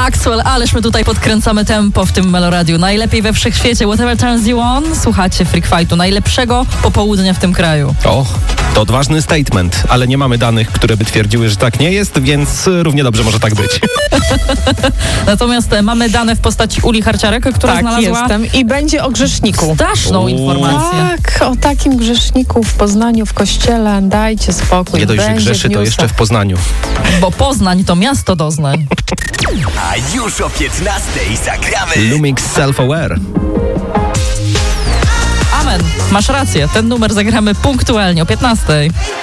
Axwell, ależ my tutaj podkręcamy tempo w tym Meloradiu. Najlepiej we wszechświecie. Whatever turns you on. Słuchacie Freak Fightu, najlepszego popołudnia w tym kraju. O, to odważny statement, ale nie mamy danych, które by twierdziły, że tak nie jest, więc równie dobrze może tak być. Natomiast mamy dane w postaci Uli Harciarek, która znalazła... jestem. I będzie o grzeszniku. Straszną informację. Tak, o takim grzeszniku w Poznaniu, w kościele. Dajcie spokój. Nie dość, że Będzie grzeszy, w to newsach. jeszcze w Poznaniu. Bo Poznań to miasto doznań. A już o 15:00 zagramy Lumix Self-Aware. Amen. Masz rację. Ten numer zagramy punktualnie o 15:00.